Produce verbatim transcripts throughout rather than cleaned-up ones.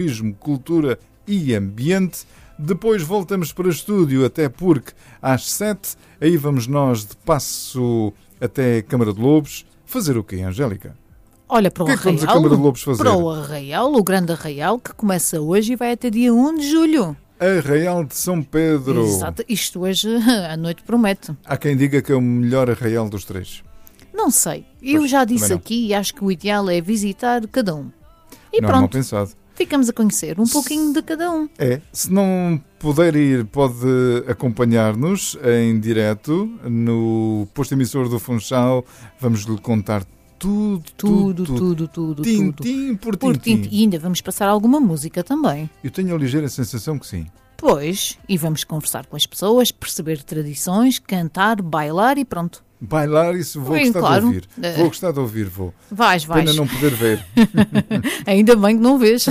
turismo, cultura e ambiente. Depois voltamos para o estúdio, até porque às sete, aí vamos nós de passo até a Câmara de Lobos. Fazer o quê, Angélica? Olha, para o, o que é que vamos Arraial, a Câmara de Lobos fazer? Para o Arraial, o grande Arraial, que começa hoje e vai até dia um de julho. Arraial de São Pedro. Exato, isto hoje à noite promete. Há quem diga que é o melhor arraial dos três. Não sei, eu Pois, já disse também não. aqui e acho que o ideal é visitar cada um. E Não é mal pronto, pensado. ficamos a conhecer um pouquinho de cada um. É, se não puder ir, pode acompanhar-nos em direto no posto emissor do Funchal. Vamos lhe contar tudo, Tudo, tudo, tudo. tudo, tudo, Tintim tudo. por Por tintim. tintim. E ainda vamos passar alguma música também. Eu tenho a ligeira sensação que sim. Pois, e vamos conversar com as pessoas, perceber tradições, cantar, bailar e pronto. Bailar, isso vou Bem, gostar claro. de ouvir. Eh. Vou gostar de ouvir, vou. Vais, vais. Pena não poder ver. Ainda bem que não vês.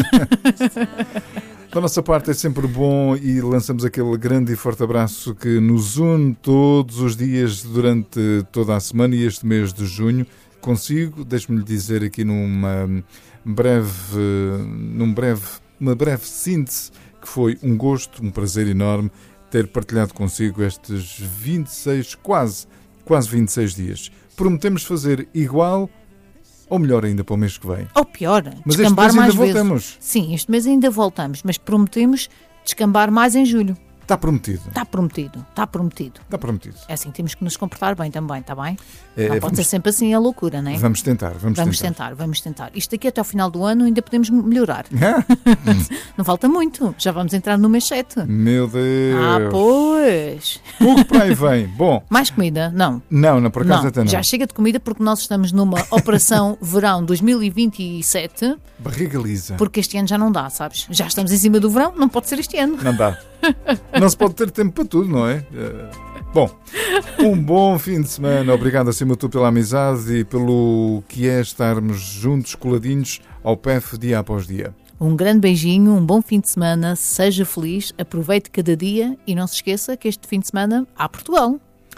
Da nossa parte é sempre bom e lançamos aquele grande e forte abraço que nos une todos os dias durante toda a semana e este mês de junho. Consigo, deixe-me lhe dizer aqui numa breve, num breve, uma breve síntese que foi um gosto, um prazer enorme ter partilhado consigo estes vinte e seis, quase, quase vinte e seis dias. Prometemos fazer igual ou melhor ainda para o mês que vem. Ou pior, Mas este descambar mês ainda mais vezes. voltamos. Sim, este mês ainda voltamos, mas prometemos descambar mais em julho. Está prometido. Está prometido, está prometido. Está prometido. É assim, temos que nos comportar bem também, está bem? É, não pode vamos- ser sempre assim a loucura, não é? Vamos tentar, vamos, Vamos tentar. tentar, vamos tentar. Isto aqui até ao final do ano ainda podemos melhorar. Não falta muito, já vamos entrar no mês sete. Meu Deus. Ah, pois. O que para aí vem? Bom, Mais comida? Não. não, não, por acaso Não, até não. já chega de comida porque nós estamos numa Operação Verão dois mil e vinte e sete, Barriga lisa. porque este ano já não dá, sabes? Já estamos em cima do verão, não pode ser este ano. Não dá. Não se pode ter tempo para tudo, não é? Eh, Bom, um bom fim de semana. Obrigado acima de tudo pela amizade e pelo que é estarmos juntos, coladinhos ao P E F dia após dia. Um grande beijinho, um bom fim de semana, seja feliz, aproveite cada dia e não se esqueça que este fim de semana há Portugal.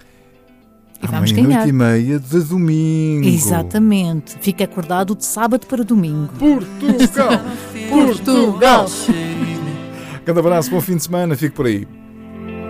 E À vamos meia-noite ganhar. e meia de domingo. Exatamente. Fique acordado de sábado para domingo. Portugal! Portugal! Grande abraço, bom fim de semana. Fique por aí.